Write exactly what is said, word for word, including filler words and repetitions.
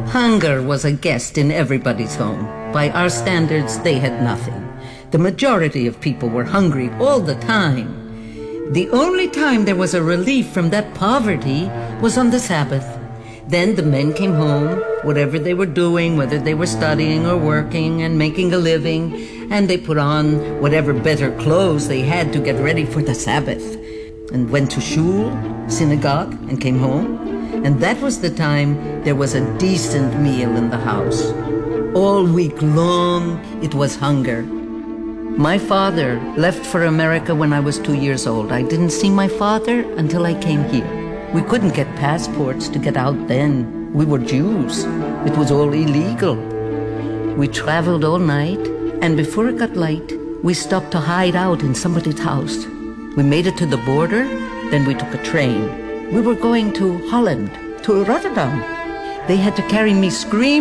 Hunger was a guest in everybody's home. By our standards, they had nothing. The majority of people were hungry all the time. The only time there was a relief from that poverty was on the Sabbath. Then the men came home, whatever they were doing, whether they were studying or working and making a living, and they put on whatever better clothes they had to get ready for the Sabbath, and went to shul, synagogue, and came home. And that was the time there was a decent meal in the house. All week long, it was hunger. My father left for America when I was two years old. I didn't see my father until I came here. We couldn't get passports to get out then. We were Jews. It was all illegal. We traveled all night, and before it got light, we stopped to hide out in somebody's house. We made it to the border, then we took a train. We were going to Holland, to Rotterdam. They had to carry me screaming